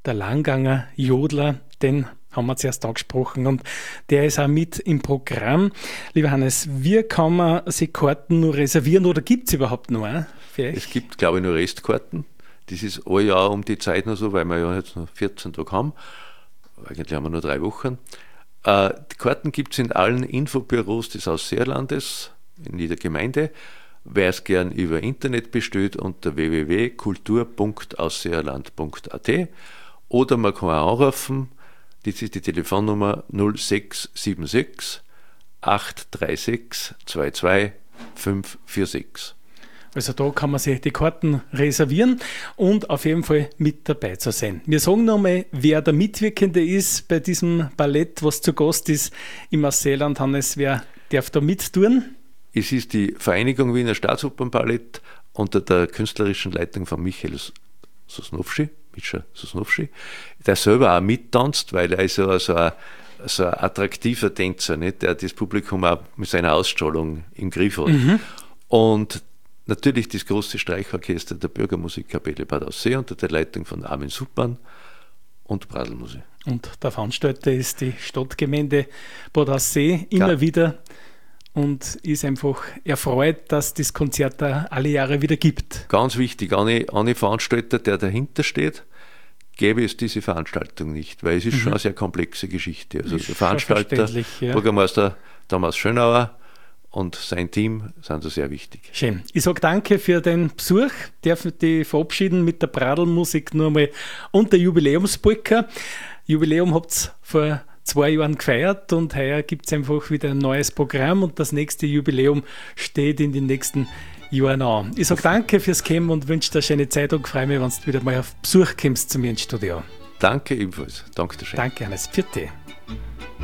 der Langganger Jodler, den haben wir zuerst angesprochen und der ist auch mit im Programm. Lieber Hannes, wie kann man sich Karten nur reservieren oder gibt es überhaupt noch für euch? Es gibt, glaube ich, nur Restkarten. Das ist ein Jahr um die Zeit noch so, weil wir ja jetzt noch 14 Tage haben. Eigentlich haben wir nur 3 Wochen. Die Karten gibt es in allen Infobüros des Ausseerlandes, in jeder Gemeinde. Wer es gern über Internet bestellt, unter www.kultur.ausseerland.at oder man kann auch anrufen, das ist die Telefonnummer 0676 836 22 546. Also da kann man sich die Karten reservieren und auf jeden Fall mit dabei zu sein. Wir sagen nochmal, wer der Mitwirkende ist bei diesem Ballett, was zu Gast ist im Ausseerland. Hannes, wer darf da mittun? Es ist die Vereinigung Wiener Staatsopernballett unter der künstlerischen Leitung von Mischa Sosnowski, der selber auch mittanzt, weil er ist ja so ein attraktiver Tänzer, nicht, der das Publikum auch mit seiner Ausstrahlung im Griff hat. Und natürlich das große Streichorchester der Bürgermusikkapelle Bad Aussee unter der Leitung von Armin Suppan und Pradlmusik. Und der Veranstalter ist die Stadtgemeinde Bad Aussee immer wieder und ist einfach erfreut, dass das Konzert da alle Jahre wieder gibt. Ganz wichtig, ohne Veranstalter, der dahinter steht, gäbe es diese Veranstaltung nicht, weil es ist schon eine sehr komplexe Geschichte. Also der Veranstalter, Bürgermeister Thomas Schönauer und sein Team sind da sehr wichtig. Schön. Ich sage danke für den Besuch. Darf dich verabschieden mit der Pradlmusik nur mal und der Jubiläumspolka. Jubiläum habt ihr vor 2 Jahren gefeiert und heuer gibt es einfach wieder ein neues Programm und das nächste Jubiläum steht in den nächsten Jahren an. Ich sage danke fürs Kommen und wünsche dir eine schöne Zeit und freue mich, wenn du wieder mal auf Besuch kommst zu mir ins Studio. Danke ebenfalls. Danke dir schön. Danke, Hannes. Vierte.